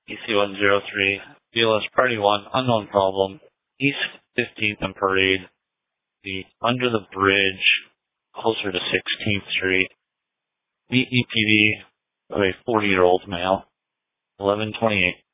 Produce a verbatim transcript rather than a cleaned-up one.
E C one zero three, B L S Party one, unknown problem, East fifteenth and Parade, the under the bridge, closer to sixteenth Street, the E P V of a forty-year-old male, eleven twenty-eight.